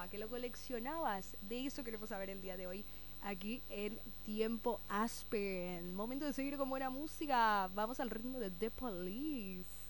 gustaba, que lo coleccionabas. De eso queremos saber el día de hoy, aquí en Tiempo Aspen. Momento de seguir con buena música. Vamos al ritmo de The Police.